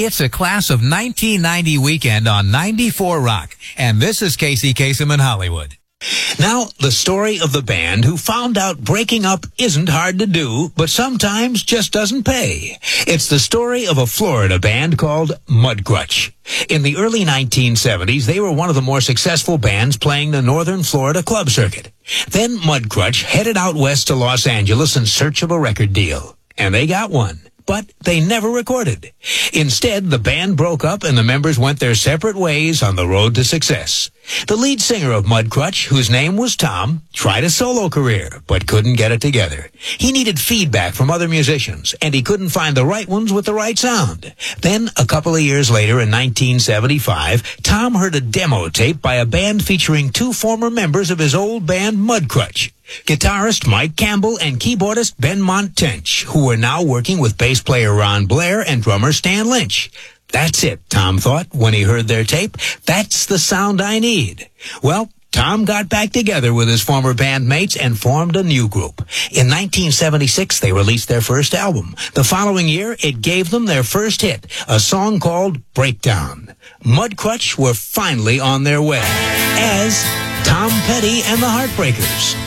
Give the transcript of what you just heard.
It's a class of 1990 weekend on 94 Rock, and this is Casey Kasem in Hollywood. Now, the story of the band who found out breaking up isn't hard to do, but sometimes just doesn't pay. It's the story of a Florida band called Mudcrutch. In the early 1970s, they were one of the more successful bands playing the Northern Florida club circuit. Then Mudcrutch headed out west to Los Angeles in search of a record deal. And they got one. But they never recorded. Instead, the band broke up and the members went their separate ways on the road to success. The lead singer of Mudcrutch, whose name was Tom, tried a solo career, but couldn't get it together. He needed feedback from other musicians, and he couldn't find the right ones with the right sound. Then, a couple of years later, in 1975, Tom heard a demo tape by a band featuring two former members of his old band, Mudcrutch. Guitarist Mike Campbell and keyboardist Ben Montench, who were now working with bass player Ron Blair and drummer Stan Lynch. That's it, Tom thought when he heard their tape. That's the sound I need. Well, Tom got back together with his former bandmates and formed a new group. In 1976, they released their first album. The following year, it gave them their first hit, a song called Breakdown. Mudcrutch were finally on their way as Tom Petty and the Heartbreakers.